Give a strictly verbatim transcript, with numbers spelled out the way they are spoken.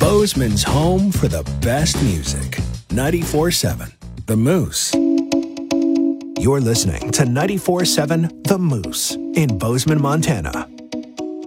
Bozeman's home for the best music. ninety-four seven The Moose. You're listening to ninety-four seven The Moose in Bozeman, Montana.